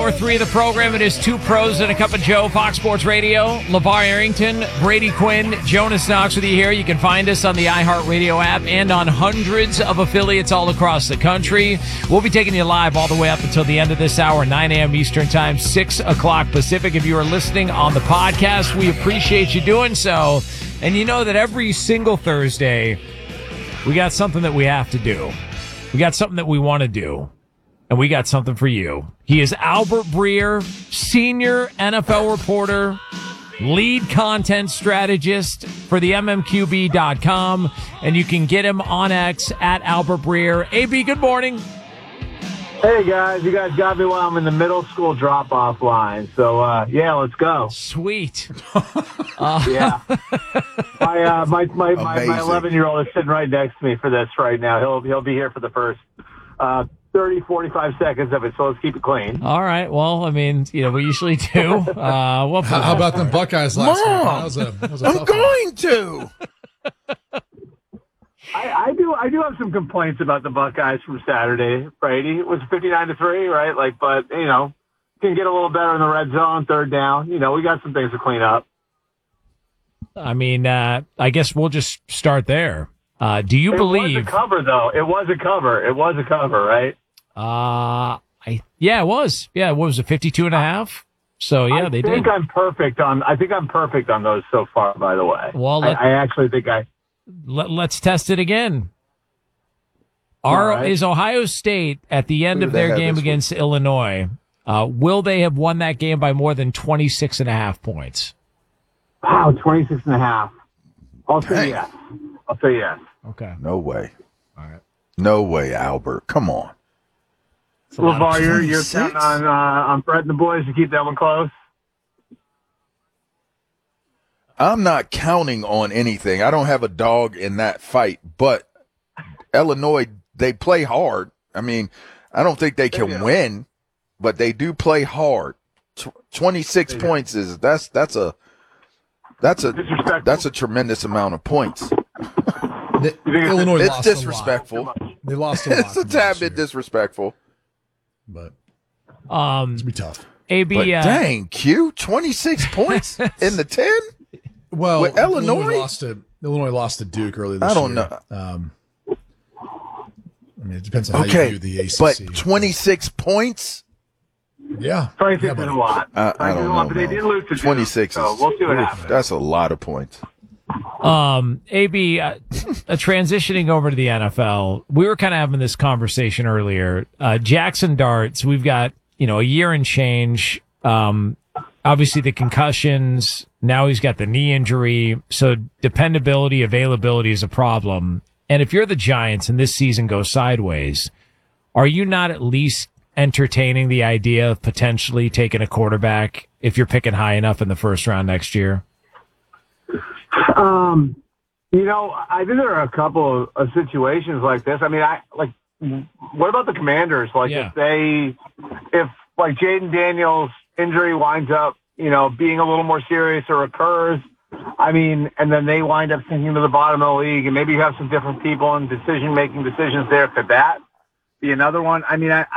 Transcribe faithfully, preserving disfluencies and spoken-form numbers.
Hour three of the program. It is Two Pros and a Cup of Joe, Fox Sports Radio. LeVar Arrington, Brady Quinn, Jonas Knox with you here. You can find us on the iHeartRadio app and on hundreds of affiliates all across the country. We'll be taking you live all the way up until the end of this hour, nine a.m. Eastern Time, six o'clock Pacific. If you are listening on the podcast, we appreciate you doing so. And you know that every single Thursday, we got something that we have to do. We got something that we want to do. And we got something for you. He is Albert Breer, senior N F L reporter, lead content strategist for the M M Q B dot com. And you can get him on X at Albert Breer. A B, good morning. Hey, guys. You guys got me while I'm in the middle school drop-off line. So, uh, yeah, let's go. Sweet. uh, yeah. My, uh, my, my, my, my eleven-year-old is sitting right next to me for this right now. He'll, he'll be here for the first uh, thirty, forty-five seconds of it, so let's keep it clean. All right. Well, I mean, you know, we usually do. Uh, well, how, how about them Buckeyes last Mom, night? That was a, that was a I'm going to. I, I do I do have some complaints about the Buckeyes from Saturday, Brady. It was fifty-nine to three, right? Like, but, you know, can get a little better in the red zone, third down. You know, we got some things to clean up. I mean, uh, I guess we'll just start there. Uh, do you it believe... It was a cover, though. It was a cover. It was a cover, right? Uh, I yeah, it was. Yeah, what was it, fifty-two and a half? So, yeah, I they did. I think I'm perfect on I think I'm perfect on those so far, by the way. Well, let, I, I actually think I... Let, let's test it again. Are, right. Is Ohio State at the end Who of do they their have game this against week? Illinois, uh, will they have won that game by more than twenty-six and a half points? Wow, twenty-six and a half. I'll say Dang. yes. I'll say yes. Okay. No way. All right. No way, Albert. Come on. LeVar, you're, you're twenty-six? counting on, uh, on Fred and the boys to keep that one close? I'm not counting on anything. I don't have a dog in that fight, but Illinois, they play hard. I mean, I don't think they can They do. win, but they do play hard. Tw- twenty-six They do. points is that's that's a that's a Disrespectful. that's a tremendous amount of points. The, You think it's- Illinois It's lost a disrespectful. lot. They lost a lot. It's a from tad last bit year, disrespectful. but Um, it's gonna be tough. A B, But uh, dang, Q, twenty-six points in the ten? Well, With Illinois? lost to Illinois lost to Duke earlier this I don't year. know. Um, I mean, it depends on how you Okay, view the A C but C. twenty-six points? yeah, twenty-six yeah, is but- a lot. I, I twenty-six is don't a lot, know, but they man. did lose to Duke, twenty-six so is, we'll see what oof, happens. that's a lot of points. Um, A B, uh, uh, transitioning over to the N F L, we were kind of having this conversation earlier. Uh, Jackson Darts, we've got, you know, a year and change. Um, obviously the concussions. Now he's got the knee injury. So dependability, availability is a problem. And if you're the Giants and this season goes sideways, are you not at least entertaining the idea of potentially taking a quarterback if you're picking high enough in the first round next year? Um, you know, I think there are a couple of, of situations like this. I mean, I like. What about the Commanders? Like, Yeah. if they, if like Jaden Daniels' injury winds up, you know, being a little more serious or occurs, I mean, and then they wind up sinking to the bottom of the league, and maybe you have some different people and decision making decisions there. Could that be another one? I mean, I.